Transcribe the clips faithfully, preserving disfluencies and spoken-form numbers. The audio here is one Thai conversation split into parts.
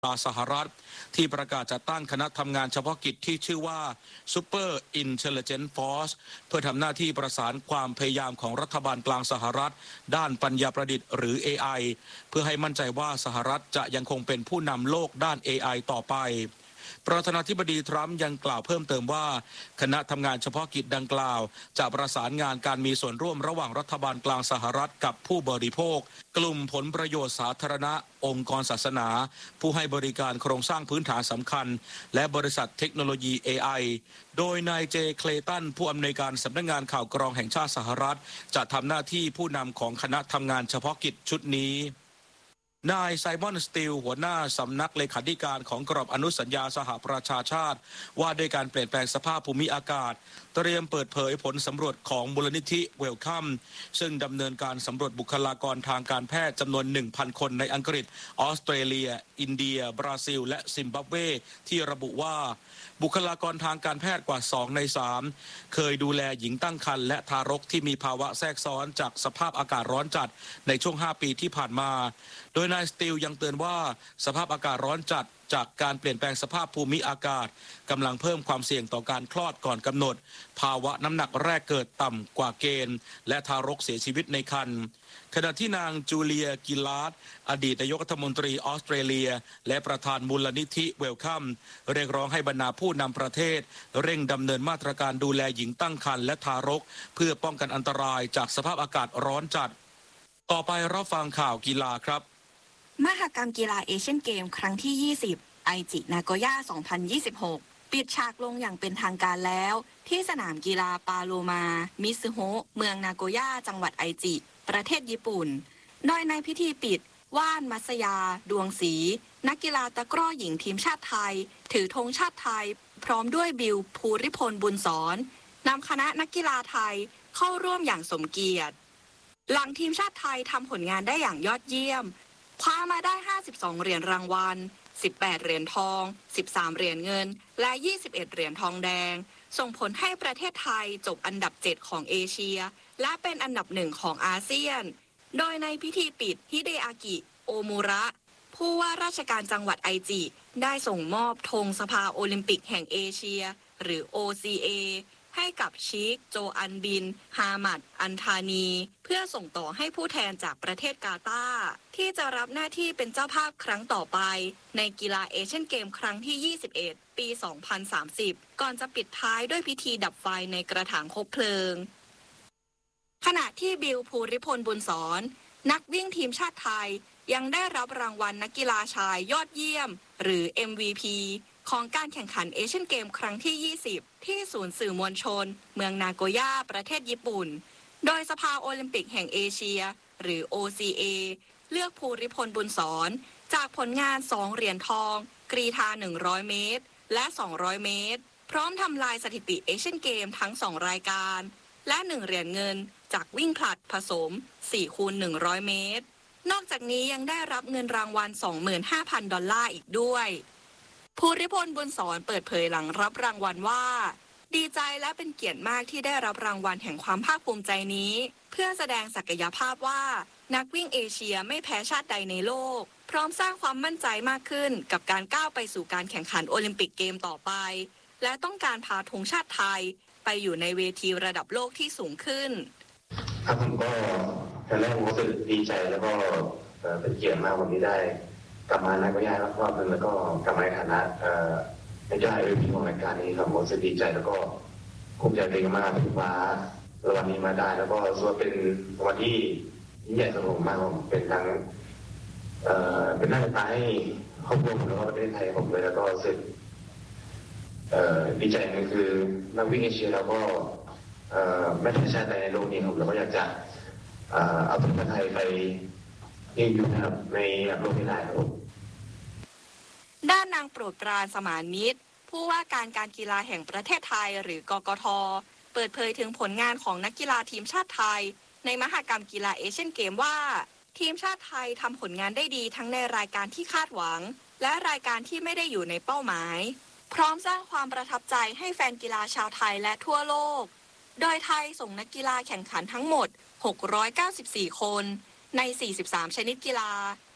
สหรัฐที่ประกาศจัดตั้งคณะทำงานเฉพาะกิจที่ชื่อว่า Super Intelligence Force เพื่อทำหน้าที่ประสานความพยายามของรัฐบาลกลางสหรัฐด้านปัญญาประดิษฐ์หรือ เอ ไอ เพื่อให้มั่นใจว่าสหรัฐจะยังคงเป็นผู้นำโลกด้าน เอ ไอ ต่อไปประธานาธิบดีทรัมป์ยังกล่าวเพิ่มเติมว่าคณะทำงานเฉพาะกิจดังกล่าวจะประสานงานการมีส่วนร่วมระหว่างรัฐบาลกลางสหรัฐกับผู้บริโภคกลุ่มผลประโยชน์สาธารณะองค์กรศาสนาผู้ให้บริการโครงสร้างพื้นฐานสำคัญและบริษัทเทคโนโลยี เอ ไอ โดยนายเจเคลตันผู้อำนวยการสำนักงานข่าวกรองแห่งชาติสหรัฐจะทำหน้าที่ผู้นำของคณะทำงานเฉพาะกิจชุดนี้นายไซมอนสตีลหัวหน้าสำนักเลขาธิการของกรอบอนุสัญญาสหประชาชาติว่าด้วยการเปลี่ยนแปลงสภาพภูมิอากาศเตรียมเปิดเผยผลสำรวจของมูลนิธิเวลคัมซึ่งดำเนินการสำรวจบุคลากรทางการแพทย์จำนวน หนึ่งพัน คนในอังกฤษออสเตรเลียอินเดียบราซิลและซิมบับเวที่ระบุว่าบุคลากรทางการแพทย์กว่าสองในสามเคยดูแลหญิงตั้งครรภ์และทารกที่มีภาวะแทรกซ้อนจากสภาพอากาศร้อนจัดในช่วงห้าปีที่ผ่านมาโดยนายสตีลยังเตือนว่าสภาพอากาศร้อนจัดจากการเปลี่ยนแปลงสภาพภูมิอากาศกำลังเพิ่มความเสี่ยงต่อการคลอดก่อนกำหนดภาวะน้ำหนักแรกเกิดต่ำกว่าเกณฑ์และทารกเสียชีวิตในครรภ์ขณะที่นางจูเลียกิลาร์ดอดีตนายกรัฐมนตรีออสเตรเลียและประธานมูลนิธิเวลคัมเรียกร้องให้บรรดาผู้นำประเทศเร่งดำเนินมาตรการดูแลหญิงตั้งครรภ์และทารกเพื่อป้องกันอันตรายจากสภาพอากาศร้อนจัดต่อไปรับฟังข่าวกีฬาครับมหกรรมกีฬาเอเชียนเกมครั้งที่ยี่สิบไอจินาโกย่าสองพันยี่สิบหกปิดฉากลงอย่างเป็นทางการแล้วที่สนามกีฬาปาโลมามิซึโฮะเมืองนาโกย่าจังหวัดไอจิประเทศญี่ปุ่นโดยในพิธีปิดว่านมัสยาดวงศรีนักกีฬาตะกร้อหญิงทีมชาติไทยถือธงชาติไทยพร้อมด้วยบิวภูริพลบุญสอนนำคณะนักกีฬาไทยเข้าร่วมอย่างสมเกียรติหลังทีมชาติไทยทำผลงานได้อย่างยอดเยี่ยมคว้ามาได้ห้าสิบสองเหรียญรางวัลสิบแปดเหรียญทองสิบสามเหรียญเงินและยี่สิบเอ็ดเหรียญทองแดงส่งผลให้ประเทศไทยจบอันดับเจ็ดของเอเชียและเป็นอันดับหนึ่งของอาเซียนโดยในพิธีปิดฮิเดอากิโอมูระผู้ว่าราชการจังหวัดไอจิได้ส่งมอบธงสภาโอลิมปิกแห่งเอเชียหรือ โอ ซี เอ ให้กับชีคโจอันบินฮามัดอันธานีเพื่อส่งต่อให้ผู้แทนจากประเทศกาตาร์ที่จะรับหน้าที่เป็นเจ้าภาพครั้งต่อไปในกีฬาเอเชียนเกมครั้งที่ยี่สิบเอ็ดปีสองพันสามสิบก่อนจะปิดท้ายด้วยพิธีดับไฟในกระถางคบเพลิงขณะที่บิวภูริพลบุญสอนนักวิ่งทีมชาติไทยยังได้รับรางวัลนักกีฬาชายยอดเยี่ยมหรือ เอ็ม วี พี ของการแข่งขันเอเชียนเกมครั้งที่ยี่สิบที่ศูนย์สื่อมวลชนเมืองนาโกย่าประเทศญี่ปุ่นโดยสภาโอลิมปิกแห่งเอเชียหรือ โอ ซี เอ เลือกภูริพลบุญสอนจากผลงานสองเหรียญทองกรีฑาหนึ่งร้อยเมตรและสองร้อยเมตรพร้อมทำลายสถิติเอเชียนเกมทั้งสองรายการและหนึ่งเหรียญเงินจากวิ่งผลัดผสม สี่คูณหนึ่งร้อย เมตรนอกจากนี้ยังได้รับเงินรางวัล สองหมื่นห้าพัน ดอลลาร์อีกด้วยภูริพลบุญสอนเปิดเผยหลังรับรางวัลว่าดีใจและเป็นเกียรติมากที่ได้รับรางวัลแห่งความภาคภูมิใจนี้เพื่อแสดงศักยภาพว่านักวิ่งเอเชียไม่แพ้ชาติใดในโลกพร้อมสร้างความมั่นใจมากขึ้นกับการก้าวไปสู่การแข่งขันโอลิมปิกเกมต่อไปและต้องการพาธงชาติไทยไปอยู่ในเวทีระดับโลกที่สูงขึ้นครับผมก็ตอนแรกผมรู้สึกดีใจแล้วก็เป็นเกียรติมากวันนี้ได้กลับมาในวิทยาลัยรอบนึงแล้วก็กลับมาในฐานะในยอดเอพีของรายการนี้ครับผมรู้สึกดีใจแล้วก็ภูมิใจตัวเองมากที่มาวันนี้มาได้แล้วก็ส่วนเป็นวันที่ยิ่งใหญ่สำหรับผมมากผมเป็นทั้งเป็นหน้าตาให้ครอบครัวผมแล้วก็ประเทศไทยผมเลยแล้วก็รู้สึกดีใจนึงคือนักวิ่งเอเชียแล้วก็ไม่ใช่ชาติใดในโลกนี้ผมแล้วก็อยากจะเอาประเทศไทยไปยิ่งอยู่นะครับในโลกนี้ได้ครับด้านนางโปรดปรานสมานมิตรผู้ว่าการการกีฬาแห่งประเทศไทยหรือกกท.เปิดเผยถึงผลงานของนักกีฬาทีมชาติไทยในมหกรรมกีฬาเอเชียนเกมว่าทีมชาติไทยทำผลงานได้ดีทั้งในรายการที่คาดหวังและรายการที่ไม่ได้อยู่ในเป้าหมายพร้อมสร้างความประทับใจให้แฟนกีฬาชาวไทยและทั่วโลกโดยไทยส่งนักกีฬาแข่งขันทั้งหมดหกร้อยเก้าสิบสี่คนในสี่สิบสามชนิดกีฬา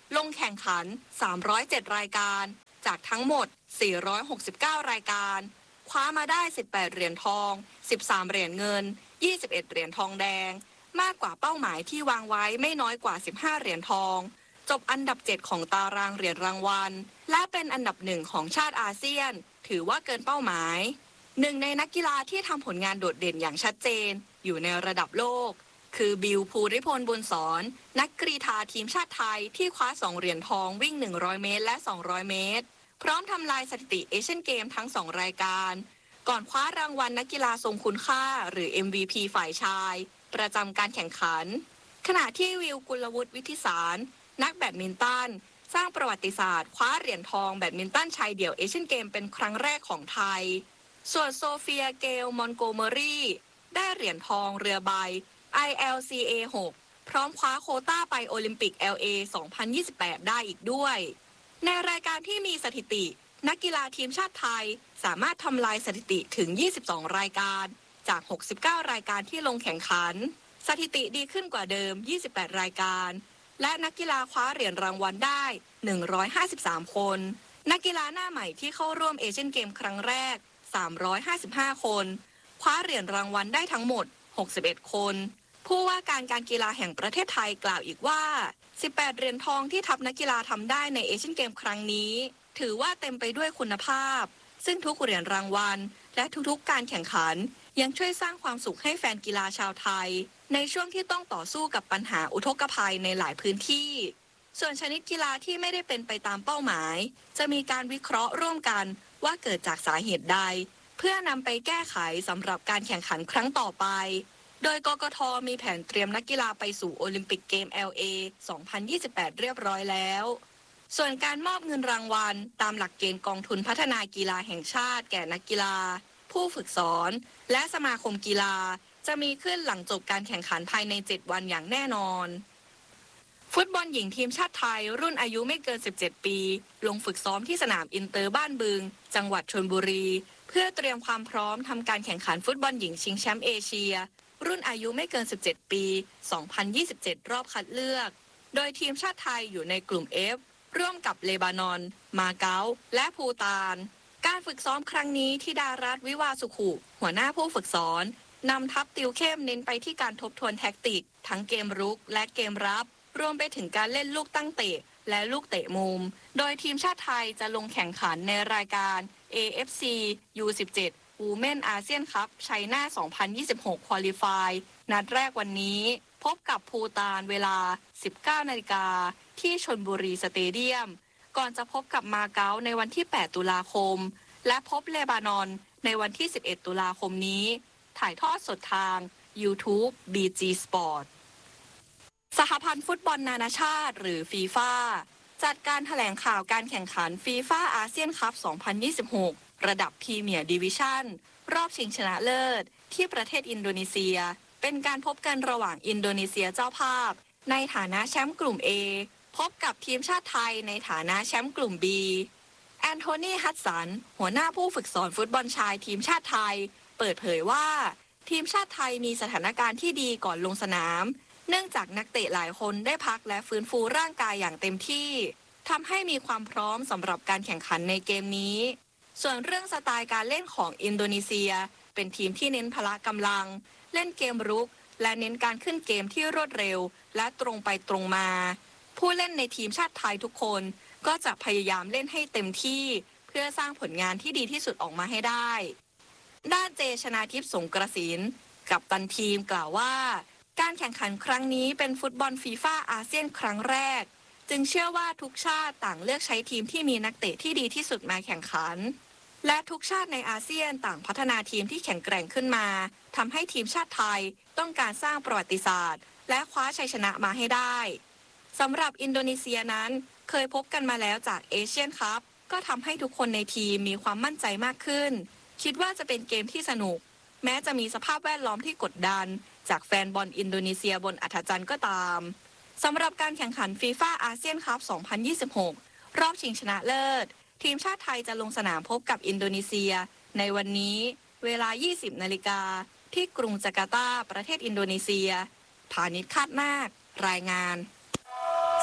ลงแข่งขันสามร้อยเจ็ดรายการจากทั้งหมดสี่ร้อยหกสิบเก้ารายการคว้ามาได้สิบแปดเหรียญทองสิบสามเหรียญเงินยี่สิบเอ็ดเหรียญทองแดงมากกว่าเป้าหมายที่วางไว้ไม่น้อยกว่าสิบห้าเหรียญทองจบอันดับเจ็ดของตารางเหรียญรางวัลและเป็นอันดับหนึ่งของชาติอาเซียนถือว่าเกินเป้าหมายหนึ่งในนักกีฬาที่ทำผลงานโดดเด่นอย่างชัดเจนอยู่ในระดับโลกคือบิลภูริพลบุญสอนนักกรีฑาทีมชาติไทยที่คว้าสองเหรียญทองวิ่งหนึ่งร้อยเมตรและสองร้อยเมตรพร้อมทำลายสถิติเอเชียนเกมทั้งสองรายการก่อนคว้ารางวัลนักกีฬาทรงคุณค่าหรือ เอ็ม วี พี ฝ่ายชายประจำการแข่งขันขณะที่วิวกุลวุฒิวิทิสารนักแบดมินตันสร้างประวัติศาสตร์คว้าเหรียญทองแบดมินตันชายเดี่ยวเอเชียนเกมเป็นครั้งแรกของไทยส่วนโซเฟียเกลมอนโกเมอรี่ได้เหรียญทองเรือใบ ไอ แอล ซี เอ หก พร้อมคว้าโควต้าไปโอลิมปิก แอล เอ สองพันยี่สิบแปดได้อีกด้วยในรายการที่มีสถิตินักกีฬาทีมชาติไทยสามารถทำลายสถิติถึงยี่สิบสองรายการจากหกสิบเก้ารายการที่ลงแข่งขันสถิติดีขึ้นกว่าเดิมยี่สิบแปดรายการและนักกีฬาคว้าเหรียญรางวัลได้หนึ่งร้อยห้าสิบสามคนนักกีฬาหน้าใหม่ที่เข้าร่วมเอเชียนเกมครั้งแรกสามร้อยห้าสิบห้าคนคว้าเหรียญรางวัลได้ทั้งหมดหกสิบเอ็ดคนผู้ว่าการการกีฬาแห่งประเทศไทยกล่าวอีกว่าสิบแปดเหรียญทองที่ทัพนักกีฬาทำได้ในเอเชียนเกมครั้งนี้ถือว่าเต็มไปด้วยคุณภาพซึ่งทุกเหรียญรางวัลและทุกๆการแข่งขันยังช่วยสร้างความสุขให้แฟนกีฬาชาวไทยในช่วงที่ต้องต่อสู้กับปัญหาอุทกภัยในหลายพื้นที่ส่วนชนิดกีฬาที่ไม่ได้เป็นไปตามเป้าหมายจะมีการวิเคราะห์ร่วมกันว่าเกิดจากสาเหตุใดเพื่อนำไปแก้ไขสำหรับการแข่งขันครั้งต่อไปโดยกกท.มีแผนเตรียมนักกีฬาไปสู่โอลิมปิกเกม แอล เอ สองพันยี่สิบแปดเรียบร้อยแล้วส่วนการมอบเงินรางวัลตามหลักเกณฑ์กองทุนพัฒนากีฬาแห่งชาติแก่นักกีฬาผู้ฝึกสอนและสมาคมกีฬาจะมีขึ้นหลังจบการแข่งขันภายในเจ็ดวันอย่างแน่นอนฟุตบอลหญิงทีมชาติไทยรุ่นอายุไม่เกินสิบเจ็ดปีลงฝึกซ้อมที่สนามอินเตอร์บ้านบึงจังหวัดชลบุรีเพื่อเตรียมความพร้อมทำการแข่งขันฟุตบอลหญิงชิงแชมป์เอเชียรุ่นอายุไม่เกินสิบเจ็ดปีสองพันยี่สิบเจ็ดรอบคัดเลือกโดยทีมชาติไทยอยู่ในกลุ่ม F ร่วมกับเลบานอนมาเก๊าและภูฏานการฝึกซ้อมครั้งนี้ธิดารัตน์วิวาสุขุหัวหน้าผู้ฝึกสอนนำทัพติวเข้มเน้นไปที่การทบทวนแท็กติกทั้งเกมรุกและเกมรับรวมไปถึงการเล่นลูกตั้งเตะและลูกเตะมุมโดยทีมชาติไทยจะลงแข่งขันในรายการ เอ เอฟ ซี ยู สิบเจ็ด Women ASEAN Cup China สองพันยี่สิบหก Qualify นัดแรกวันนี้พบกับภูฏานเวลา สิบเก้านาฬิกาที่ชลบุรีสเตเดียมก่อนจะพบกับมาเก๊าในวันที่แปดตุลาคมและพบเลบานอนในวันที่สิบเอ็ดตุลาคมนี้ถ่ายทอดสดทาง YouTube บี จี Sport สหพันธ์ฟุตบอลนานาชาติหรือฟีฟ่าจัดการแถลงข่าวการแข่งขันฟีฟ่าอาเซียนคัพ สองพันยี่สิบหก ระดับพรีเมียร์ดิวิชั่นรอบชิงชนะเลิศที่ประเทศอินโดนีเซียเป็นการพบกันระหว่างอินโดนีเซียเจ้าภาพในฐานะแชมป์กลุ่ม A พบกับทีมชาติไทยในฐานะแชมป์กลุ่ม B แอนโทนี ฮัดสันหัวหน้าผู้ฝึกสอนฟุตบอลชายทีมชาติไทยเปิดเผยว่าทีมชาติไทยมีสถานการณ์ที่ดีก่อนลงสนามเนื่องจากนักเตะหลายคนได้พักและฟื้นฟูร่างกายอย่างเต็มที่ทำให้มีความพร้อมสำหรับการแข่งขันในเกมนี้ส่วนเรื่องสไตล์การเล่นของอินโดนีเซียเป็นทีมที่เน้นพละกำลังเล่นเกมรุกและเน้นการขึ้นเกมที่รวดเร็วและตรงไปตรงมาผู้เล่นในทีมชาติไทยทุกคนก็จะพยายามเล่นให้เต็มที่เพื่อสร้างผลงานที่ดีที่สุดออกมาให้ได้ด้านเจชนาทิพย์สงกระสินกัปตันทีมกล่าวว่าการแข่งขันครั้งนี้เป็นฟุตบอลฟีฟ่าอาเซียนครั้งแรกจึงเชื่อว่าทุกชาติต่างเลือกใช้ทีมที่มีนักเตะที่ดีที่สุดมาแข่งขันและทุกชาติในอาเซียนต่างพัฒนาทีมที่แข็งแกร่งขึ้นมาทำให้ทีมชาติไทยต้องการสร้างประวัติศาสตร์และคว้าชัยชนะมาให้ได้สำหรับอินโดนีเซียนั้นเคยพบกันมาแล้วจากเอเชียนคัพก็ทำให้ทุกคนในทีมมีความมั่นใจมากขึ้นคิดว่าจะเป็นเกมที่สนุกแม้จะมีสภาพแวดล้อมที่กดดันจากแฟนบอลอินโดนีเซียบนอัฐจันทร์ก็ตามสำหรับการแข่งขันฟีฟ่าอาเซียนคัพ สองพันยี่สิบหก รอบชิงชนะเลิศทีมชาติไทยจะลงสนามพบกับอินโดนีเซียในวันนี้เวลา ยี่สิบนาฬิกาที่กรุงจาการ์ตาประเทศอินโดนีเซียพานิช คาดนาครายงาน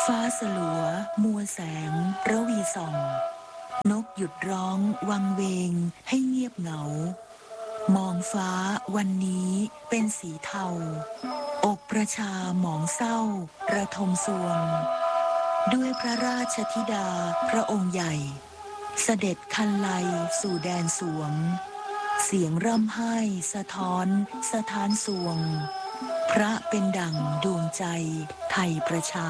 ฟ้าสลัวมัวแสงระวีส่องนกหยุดร้องวังเวงให้เงียบเหงามองฟ้าวันนี้เป็นสีเทาอกประชาหมองเศร้าระทมสวงด้วยพระราชธิดาพระองค์ใหญ่เสด็จคันไลสู่แดนสวงเสียงร่ำไห้สะท้อนสถานสวงพระเป็นดั่งดวงใจไทยประชา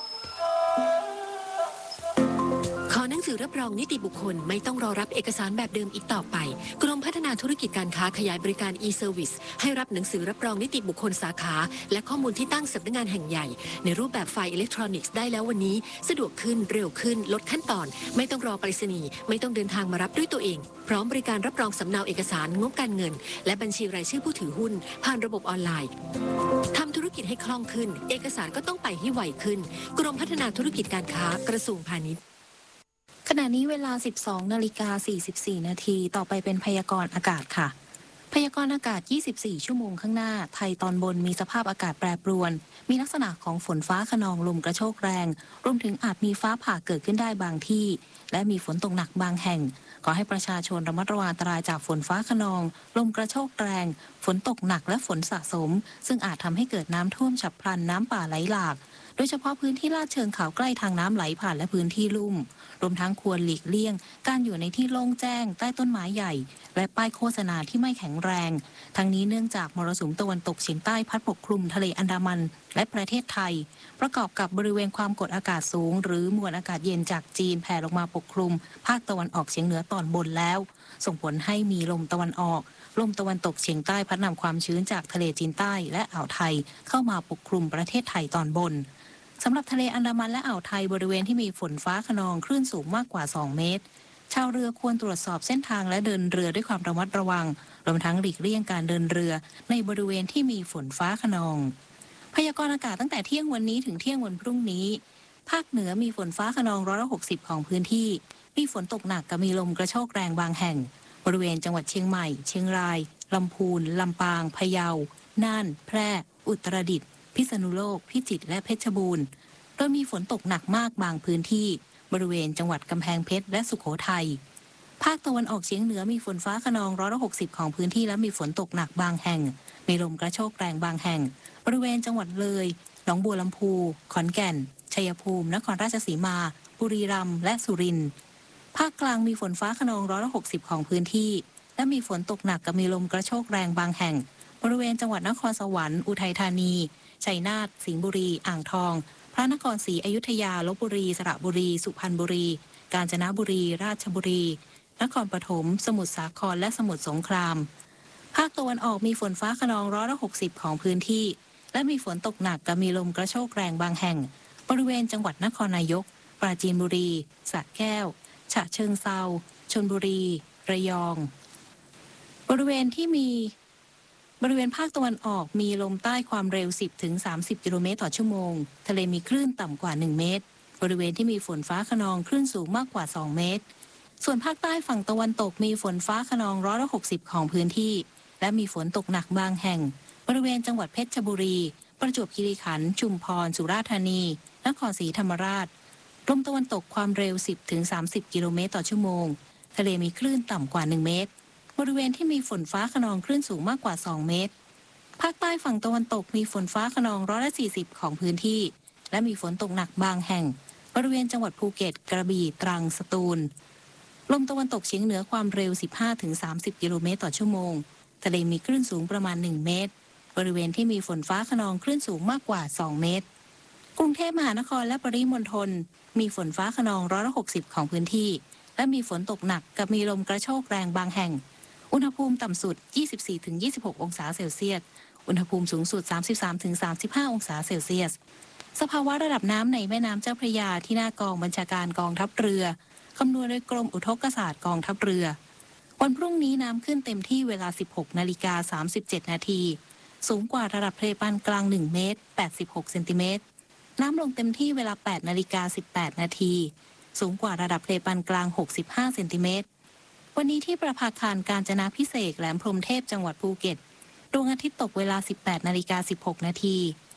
ขอหนังสือรับรองนิติบุคคลไม่ต้องรอรับเอกสารแบบเดิมอีกต่อไปกรมพัฒนาธุรกิจการค้าขยายบริการ e-service ให้รับหนังสือรับรองนิติบุคคลสาขาและข้อมูลที่ตั้งสำนักงานแห่งใหญ่ในรูปแบบไฟล์อิเล็กทรอนิกส์ได้แล้ววันนี้สะดวกขึ้นเร็วขึ้นลดขั้นตอนไม่ต้องรอไปรษณีย์ไม่ต้องเดินทางมารับด้วยตัวเองพร้อมบริการรับรองสำเนาเอกสารงบการเงินและบัญชีรายชื่อผู้ถือหุ้นผ่านระบบออนไลน์ทำธุรกิจให้คล่องขึ้นเอกสารก็ต้องไปให้ไวขึ้นกรมพัฒนาธุรกิจการค้ากระทรวงพาณิชย์ขณะนี้เวลา สิบสองนาฬิกาสี่สิบสี่นาทีต่อไปเป็นพยากรณ์อากาศค่ะพยากรณ์อากาศยี่สิบสี่ชั่วโมงข้างหน้าไทยตอนบนมีสภาพอากาศแปรปรวนมีลักษณะของฝนฟ้าคะนองลมกระโชกแรงรวมถึงอาจมีฟ้าผ่าเกิดขึ้นได้บางที่และมีฝนตกหนักบางแห่งขอให้ประชาชนระมัดระวังอันตรายจากฝนฟ้าคะนองลมกระโชกแรงฝนตกหนักและฝนสะสมซึ่งอาจทำให้เกิดน้ำท่วมฉับพลันน้ำป่าไหลหลากโดยเฉพาะพื้นที่ลาดเชิงเขาใกล้ทางน้ำไหลผ่านและพื้นที่ลุ่มรวมทั้งควรหลีกเลี่ยงการอยู่ในที่โล่งแจ้งใต้ต้นไม้ใหญ่และป้ายโฆษณาที่ไม่แข็งแรงทั้งนี้เนื่องจากมรสุมตะวันตกเฉียงใต้พัดปกคลุมทะเลอันดามันและประเทศไทยประกอบกับบริเวณความกดอากาศสูงหรือมวลอากาศเย็นจากจีนแผ่ลงมาปกคลุมภาคตะวันออกเฉียงเหนือตอนบนแล้วส่งผลให้มีลมตะวันออกลมตะวันตกเฉียงใต้พัดนำความชื้นจากทะเลจีนใต้และอ่าวไทยเข้ามาปกคลุมประเทศไทยตอนบนสำหรับทะเลอันดามันและอ่าวไทยบริเวณที่มีฝนฟ้าคะนองคลื่นสูงมากกว่าสองเมตรชาวเรือควรตรวจสอบเส้นทางและเดินเรือด้วยความระมัดระวังรวมทั้งหลีกเลี่ยงการเดินเรือในบริเวณที่มีฝนฟ้าคะนองพยากรณ์อากาศตั้งแต่เที่ยงวันนี้ถึงเที่ยงวันพรุ่งนี้ภาคเหนือมีฝนฟ้าคะนองร้อยละหกสิบของพื้นที่มีฝนตกหนักกับมีลมกระโชกแรงบางแห่งบริเวณจังหวัดเชียงใหม่เชียงรายลำพูนลำปางพะเยาน่านแพร่อุตรดิตถ์พิษณุโลกพิจิตรและเพชรบูรณ์โดยมีฝนตกหนักมากบางพื้นที่บริเวณจังหวัดกำแพงเพชรและสุโขทัยภาคตะวันออกเฉียงเหนือมีฝนฟ้าคะนองร้อยละหกสิบของพื้นที่และมีฝนตกหนักบางแห่งมีลมกระโชกแรงบางแห่งบริเวณจังหวัดเลยหนองบัวลำพูขอนแก่นชัยภูมินครราชสีมาบุรีรัมย์และสุรินทร์ภาคกลางมีฝนฟ้าคะนองร้อยละหกสิบของพื้นที่และมีฝนตกหนักกับมีลมกระโชกแรงบางแห่งบริเวณจังหวัดนครสวรรค์อุทัยธานีชัยนาทสิงห์บุรีอ่างทองพระนครศรีอยุธยาลพบุรีสระบุรีสุพรรณบุรีกาญจนบุรีราชบุรีนครปฐมสมุทรสาครและสมุทรสงครามภาคตะวันออกมีฝนฟ้าคะนองร้อยละหกสิบของพื้นที่และมีฝนตกหนักกับมีลมกระโชกแรงบางแห่งบริเวณจังหวัดนครนายกปราจีนบุรีสระแก้วฉะเชิงเทราชลบุรีระยองบริเวณที่มีบริเวณภาคตะวันออกมีลมใต้ความเร็ว สิบถึงสามสิบ กิโลเมตรต่อชั่วโมงทะเลมีคลื่นต่ำกว่าหนึ่งเมตรบริเวณที่มีฝนฟ้าคะนองคลื่นสูงมากกว่าสองเมตรส่วนภาคใต้ฝั่งตะวันตกมีฝนฟ้าคะนองร้อยละหกสิบของพื้นที่และมีฝนตกหนักบางแห่งบริเวณจังหวัดเพชรบุรีประจวบคีรีขันธ์ชุมพรสุราษฎร์ธานีนครศรีธรรมราชลมตะวันตกความเร็ว สิบถึงสามสิบ กิโลเมตรต่อชั่วโมงทะเลมีคลื่นต่ำกว่าหนึ่งเมตรบริเวณที่มีฝนฟ้าคะนองคลื่นสูงมากกว่าสองเมตรภาคใต้ฝั่งตะวันตกมีฝนฟ้าคะนองร้อยละสี่สิบของพื้นที่และมีฝนตกหนักบางแห่งบริเวณจังหวัดภูเก็ตกระบี่ตรังสตูลลมตะวันตกเฉียงเหนือความเร็ว สิบห้าถึงสามสิบ กิโลเมตรต่อชั่วโมงทะเลมีคลื่นสูงประมาณหนึ่งเมตรบริเวณที่มีฝนฟ้าคะนองคลื่นสูงมากกว่าสองเมตรกรุงเทพมหานครและปริมณฑลมีฝนฟ้าคะนองร้อยละหกสิบของพื้นที่และมีฝนตกหนักกับมีลมกระโชกแรงบางแห่งอุณหภูมิต่ำสุด ยี่สิบสี่ถึงยี่สิบหก องศาเซลเซียสอุณหภูมิสูงสุด สามสิบสามถึงสามสิบห้า องศาเซลเซียสสภาวะระดับน้ำในแม่น้ำเจ้าพระยาที่หน้ากองบัญชาการกองทัพเรือคำนวณโดยกรมอุทกศาสตร์กองทัพเรือวันพรุ่งนี้น้ำขึ้นเต็มที่เวลา สิบหกนาฬิกาสามสิบเจ็ด นาทีสูงกว่าระดับทะเลปานกลางหนึ่งเมตรแปดสิบหกเซนติเมตรน้ำลงเต็มที่เวลา แปดนาฬิกาสิบแปด นาทีสูงกว่าระดับทะเลปานกลางหกสิบห้าเซนติเมตรวันนี้ที่ประภาคารกาญจนาภิเษกแหลมพรหมเทพจังหวัดภูเก็ตดวงอาทิตย์ตกเวลา สิบแปดนาฬิกาสิบหก นาที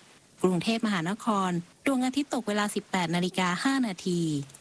กรุงเทพมหานครดวงอาทิตย์ตกเวลา สิบแปดนาฬิกาห้านาที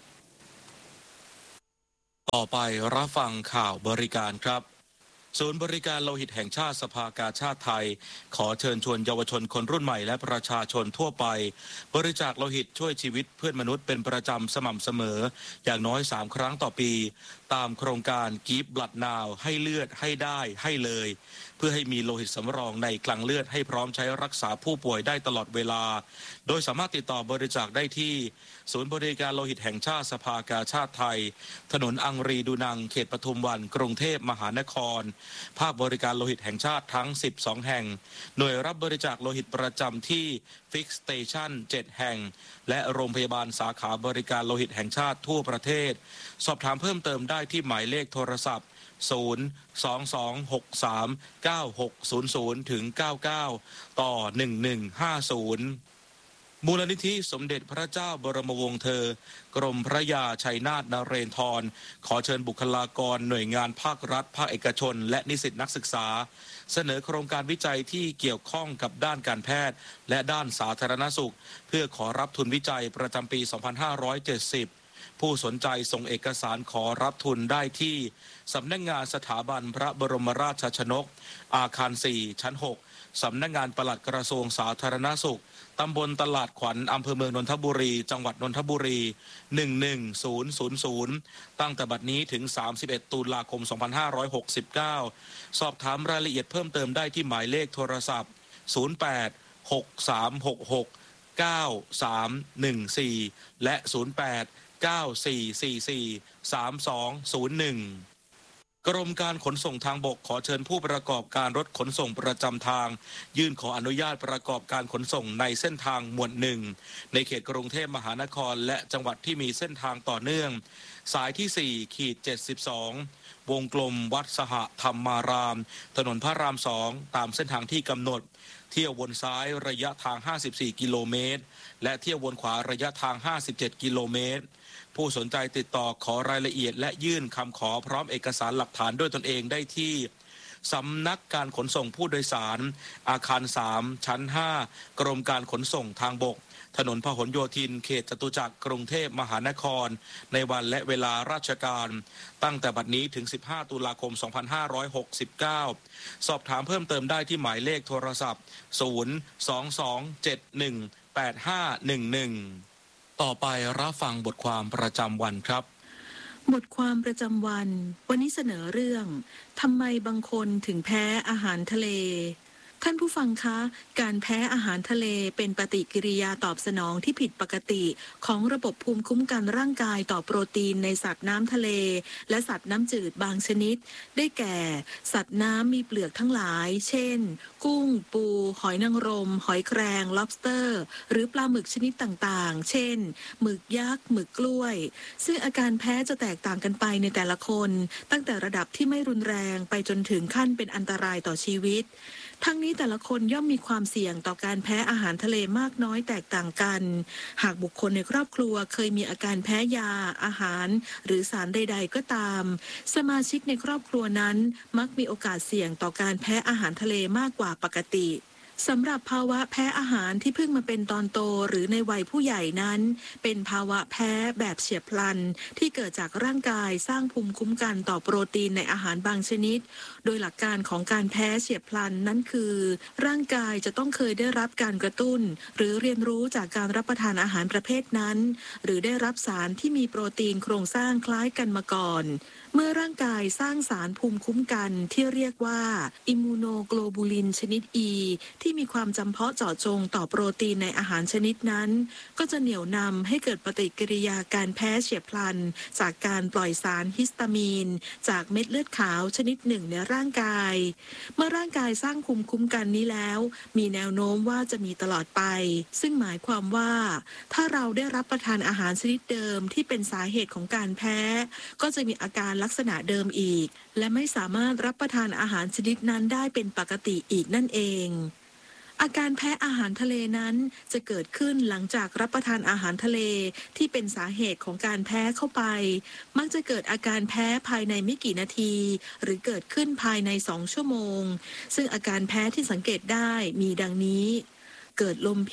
ต่อไปรับฟังข่าวบริการครับศูนย์บริการโลหิตแห่งชาติสภากาชาติไทยขอเชิญชวนเยาวชนคนรุ่นใหม่และประชาชนทั่วไปบริจาคโลหิตช่วยชีวิตเพื่อนมนุษย์เป็นประจำสม่ำเสมออย่างน้อยสามครั้งต่อปีตามโครงการ Give Blood Now ให้เลือดให้ได้ให้เลยเพื่อให้มีโลหิตสำรองในคลังเลือดให้พร้อมใช้รักษาผู้ป่วยได้ตลอดเวลาโดยสามารถติดต่อบริจาคได้ที่ศูนย์บริการโลหิตแห่งชาติสภากาชาติไทยถนนอังรีดูนังเขตปทุมวันกรุงเทพมหานครภาคบริการโลหิตแห่งชาติทั้งสิบสองแห่งหน่วยรับบริจาคโลหิตประจำที่ Fix Station เจ็ดแห่งและโรงพยาบาลสาขาบริการโลหิตแห่งชาติทั่วประเทศสอบถามเพิ่มเติมได้ที่หมายเลขโทรศัพท์ศูนย์ สอง สอง หก สาม เก้า หก ศูนย์ ศูนย์ ถึง เก้า เก้า ต่อ หนึ่ง หนึ่ง ห้า ศูนย์มูลนิธิสมเด็จพระเจ้าบรมวงศ์เธอกรมพระยาชัยนาทนเรนทรขอเชิญบุคลากรหน่วยงานภาครัฐภาคเอกชนและนิสิตนักศึกษาเสนอโครงการวิจัยที่เกี่ยวข้องกับด้านการแพทย์และด้านสาธารณสุขเพื่อขอรับทุนวิจัยประจำปี สองพันห้าร้อยเจ็ดสิบผู้สนใจส่งเอกสารขอรับทุนได้ที่สำนักงานสถาบันพระบรมราชชนกอาคารสี่ชั้นหกสำนักงานปลัดกระทรวงสาธารณสุขตำบลตลาดขวัญอำเภอเมืองนนทบุรีจังหวัดนนทบุรีหนึ่ง หนึ่ง ศูนย์ ศูนย์ ศูนย์ตั้งแต่บัดนี้ถึงสามสิบเอ็ดตุลาคมสองพันห้าร้อยหกสิบเก้าสอบถามรายละเอียดเพิ่มเติมได้ที่หมายเลขโทรศัพท์ศูนย์ แปด หก สาม หก หก เก้า สาม หนึ่ง สี่และศูนย์ แปด เก้า สี่ สี่ สี่ สาม สอง ศูนย์ หนึ่งกรมการขนส่งทางบกขอเชิญผู้ประกอบการรถขนส่งประจำทางยื่นขออนุญาตประกอบการขนส่งในเส้นทางหมวดหนึ่งในเขตกรุงเทพมหานครและจังหวัดที่มีเส้นทางต่อเนื่องสายที่สี่ขีดเจ็ดสิบสองวงกลมวัดสหธรรมารามถนนพระรามสองตามเส้นทางที่กำหนดเที่ยววนซ้ายระยะทางห้าสิบสี่กิโลเมตรและเที่ยววนขวาระยะทางห้าสิบเจ็ดกิโลเมตรผู้สนใจติดต่อขอรายละเอียดและยื่นคำขอพร้อมเอกสารหลักฐานด้วยตนเองได้ที่สำนักการขนส่งผู้โดยสารอาคารสามชั้นห้ากรมการขนส่งทางบกถนนพหลโยธินเขตจตุจักรกรุงเทพมหานครในวันและเวลาราชการตั้งแต่บัดนี้ถึงสิบห้าตุลาคมสองพันห้าร้อยหกสิบเก้าสอบถามเพิ่มเติมได้ที่หมายเลขโทรศัพท์ศูนย์ สอง สอง เจ็ด หนึ่ง แปด ห้า หนึ่ง หนึ่งต่อไปรับฟังบทความประจำวันครับบทความประจำวันวันนี้เสนอเรื่องทำไมบางคนถึงแพ้อาหารทะเลท่านผู้ฟังคะการแพ้อาหารทะเลเป็นปฏิกิริยาตอบสนองที่ผิดปกติของระบบภูมิคุ้มกันร่างกายต่อโปรตีนในสัตว์น้ำทะเลและสัตว์น้ำจืดบางชนิดได้แก่สัตว์น้ำมีเปลือกทั้งหลายเช่นกุ้งปูหอยนางรมหอยแครง lobster หรือปลาหมึกชนิดต่างๆเช่นหมึกยักษ์หมึกกล้วยซึ่งอาการแพ้จะแตกต่างกันไปในแต่ละคนตั้งแต่ระดับที่ไม่รุนแรงไปจนถึงขั้นเป็นอันตรายต่อชีวิตทั้งนี้แต่ละคนย่อมมีความเสี่ยงต่อการแพ้อาหารทะเลมากน้อยแตกต่างกันหากบุคคลในครอบครัวเคยมีอาการแพ้ยาอาหารหรือสารใดๆก็ตามสมาชิกในครอบครัวนั้นมักมีโอกาสเสี่ยงต่อการแพ้อาหารทะเลมากกว่าปกติสำหรับภาวะแพ้อาหารที่เพิ่งมาเป็นตอนโตหรือในวัยผู้ใหญ่นั้นเป็นภาวะแพ้แบบเฉียบพลันที่เกิดจากร่างกายสร้างภูมิคุ้มกันต่อโปรตีนในอาหารบางชนิดโดยหลักการของการแพ้เฉียบพลันนั้นคือร่างกายจะต้องเคยได้รับการกระตุ้นหรือเรียนรู้จากการรับประทานอาหารประเภทนั้นหรือได้รับสารที่มีโปรตีนโครงสร้างคล้ายกันมาก่อนเมื่อร่างกายสร้างสารภูมิคุ้มกันที่เรียกว่าอิมมูโนโกลบูลินชนิด E ที่มีความจำเพาะเจาะจงต่อโปรตีนในอาหารชนิดนั้นก็จะเหนี่ยวนำให้เกิดปฏิกิริยาการแพ้เฉียบพลันจากการปล่อยสารฮิสตามีนจากเม็ดเลือดขาวชนิดหนึ่งในร่างกายเมื่อร่างกายสร้างภูมิคุ้มกันนี้แล้วมีแนวโน้มว่าจะมีตลอดไปซึ่งหมายความว่าถ้าเราได้รับประทานอาหารชนิดเดิมที่เป็นสาเหตุของการแพ้ก็จะมีอาการลักษณะเดิมอีกและไม่สามารถรับประทานอาหารชนิดนั้นได้เป็นปกติอีกนั่นเองอาการแพ้อาหารทะเลนั้นจะเกิดขึ้นหลังจากรับประทานอาหารทะเลที่เป็นสาเหตุของการแพ้เข้าไปมักจะเกิดอาการแพ้ภายในไม่กี่นาทีหรือเกิดขึ้นภายในสองชั่วโมงซึ่งอาการแพ้ที่สังเกตได้มีดังนี้เกิดลมพิษ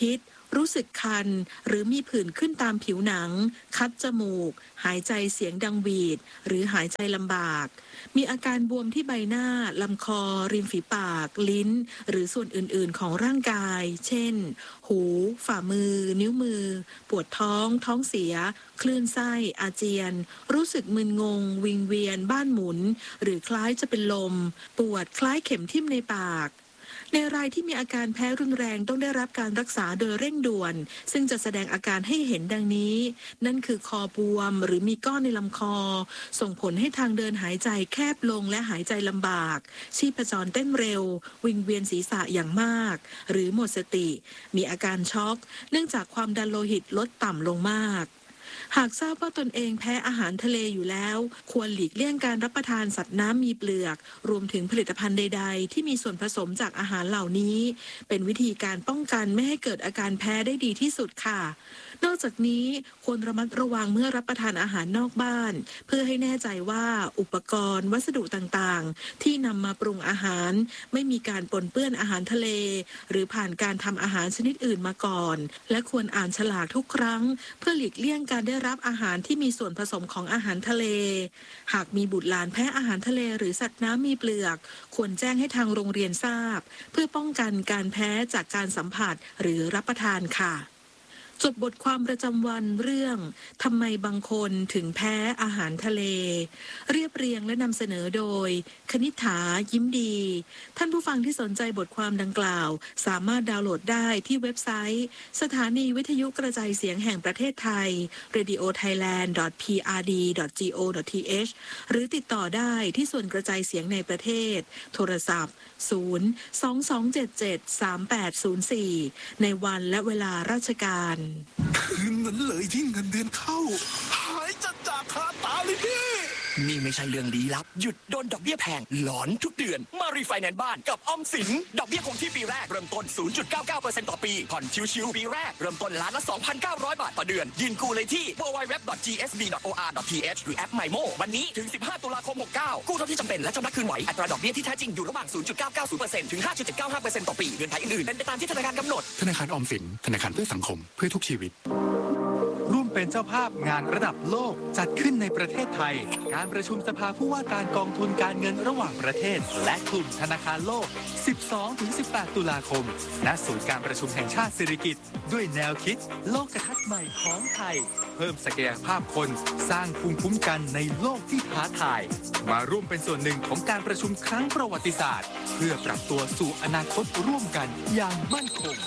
รู้สึกคันหรือมีผื่นขึ้นตามผิวหนังคัดจมูกหายใจเสียงดังหวีดหรือหายใจลำบากมีอาการบวมที่ใบหน้าลำคอริมฝีปากลิ้นหรือส่วนอื่นๆของร่างกายเช่นหูฝ่ามือนิ้วมือปวดท้องท้องเสียคลื่นไส้อาเจียนรู้สึกมึนงงวิงเวียนบ้านหมุนหรือคล้ายจะเป็นลมปวดคล้ายเข็มทิ่มในปากในรายที่มีอาการแพ้รุนแรงต้องได้รับการรักษาโดยเร่งด่วนซึ่งจะแสดงอาการให้เห็นดังนี้นั่นคือคอบวมหรือมีก้อนในลำคอส่งผลให้ทางเดินหายใจแคบลงและหายใจลำบากชีพจรเต้นเร็ววิงเวียนศีรษะอย่างมากหรือหมดสติมีอาการช็อกเนื่องจากความดันโลหิตลดต่ำลงมากหากทราบว่าตนเองแพ้อาหารทะเลอยู่แล้วควรหลีกเลี่ยงการรับประทานสัตว์น้ำมีเปลือกรวมถึงผลิตภัณฑ์ใดๆที่มีส่วนผสมจากอาหารเหล่านี้เป็นวิธีการป้องกันไม่ให้เกิดอาการแพ้ได้ดีที่สุดค่ะนอกจากนี้ควรระมัดระวังเมื่อรับประทานอาหารนอกบ้านเพื่อให้แน่ใจว่าอุปกรณ์วัสดุต่างๆที่นำมาปรุงอาหารไม่มีการปนเปื้อนอาหารทะเลหรือผ่านการทำอาหารชนิดอื่นมาก่อนและควรอ่านฉลากทุกครั้งเพื่อหลีกเลี่ยงการได้รับอาหารที่มีส่วนผสมของอาหารทะเลหากมีบุตรหลานแพ้อาหารทะเลหรือสัตว์น้ำมีเปลือกควรแจ้งให้ทางโรงเรียนทราบเพื่อป้องกันการแพ้จากการสัมผัสหรือรับประทานค่ะจดบทความประจำวันเรื่องทำไมบางคนถึงแพ้อาหารทะเลเรียบเรียงและนำเสนอโดยคณิษฐายิ้มดีท่านผู้ฟังที่สนใจบทความดังกล่าวสามารถดาวน์โหลดได้ที่เว็บไซต์สถานีวิทยุกระจายเสียงแห่งประเทศไทย เรดิโอไทยแลนด์ ดอท พี อาร์ ดี ดอท จี โอ ดอท ที เอช หรือติดต่อได้ที่ส่วนกระจายเสียงในประเทศโทรศัพท์ศูนย์ สอง สอง เจ็ด เจ็ด สาม แปด ศูนย์ สี่ ในวันและเวลาราชการคืนนั้นเลยที่เงินเดือนเข้าหายจัดจากคาตาเลยพี่นี่ไม่ใช่เรื่องลี้ลับหยุดโดนดอกเบี้ยแพงหลอนทุกเดือนมารีไฟแนนซ์บ้านกับออมสินดอกเบี้ยคงที่ปีแรกเริ่มต้น ศูนย์จุดเก้าเก้าเปอร์เซ็นต์ ต่อปีผ่อนชิวๆปีแรกเริ่มต้นล้านละ สองพันเก้าร้อย บาทต่อเดือนยื่นกู้เลยที่ ดับเบิลยู ดับเบิลยู ดับเบิลยู ดอท จี เอส บี ดอท โอ อาร์ ดอท ที เอช หรือแอป ไมโม วันนี้ถึงสิบห้าตุลาคมหกเก้ากู้เท่าที่จำเป็นและชำระคืนไหวอัตราดอกเบี้ยที่แท้จริงอยู่ระหว่าง ศูนย์จุดเก้าเก้าศูนย์เปอร์เซ็นต์ ถึง ห้าจุดเจ็ดเก้าห้าเปอร์เซ็นต์ ต่อปีเงื่อนไขอื่นๆเป็นไปตามที่ธนาคารกำหนดธนาคารออมสินธนาคารเพื่อสังคมเพื่อทุกชีวิตร่วมเป็นเจ้าภาพงานระดับโลกจัดขึ้นในประเทศไทยการประชุมสภาผู้ว่าการกองทุนการเงินระหว่างประเทศและกลุ่มธนาคารโลก สิบสองถึงสิบแปด ตุลาคมณศูนย์การประชุมแห่งชาติสิริกิติ์ด้วยแนวคิดโลกทัศน์ใหม่ของไทยเพิ่มศักยภาพคนสร้างภูมิคุ้มกันในโลกที่ท้าทายมาร่วมเป็นส่วนหนึ่งของการประชุมครั้งประวัติศาสตร์เพื่อปรับตัวสู่อนาคตร่วมกันอย่างมั่นคง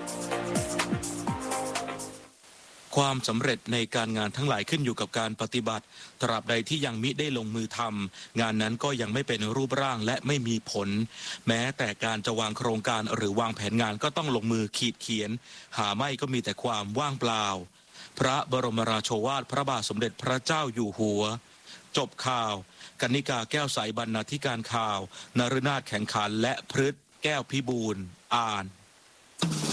ความสำเร็จในการงานทั้งหลายขึ้นอยู่กับการปฏิบัติตราบใดที่ยังมิได้ลงมือทำงานนั้นก็ยังไม่เป็นรูปร่างและไม่มีผลแม้แต่การจะวางโครงการหรือวางแผนงานก็ต้องลงมือขีดเขียนหาไม่ก็มีแต่ความว่างเปล่าพระบรมราโชวาทพระบาทสมเด็จพระเจ้าอยู่หัวจบข่าวกนิกาแก้วใสบรรณาธิการข่าวนฤนาถแข่งขันและพฤทธิ์แก้วพิบูลย์อ่าน